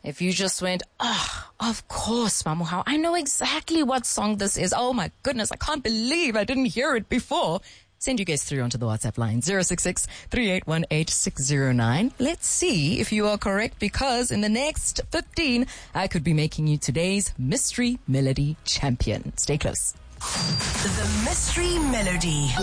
If you just went, of course, Mamuhao, I know exactly what song this is. Oh my goodness, I can't believe I didn't hear it before. Send you guys through onto the WhatsApp line, 066-3818-609. Let's see if you are correct, because in the next 15, I could be making you today's Mystery Melody champion. Stay close. The Mystery Melody.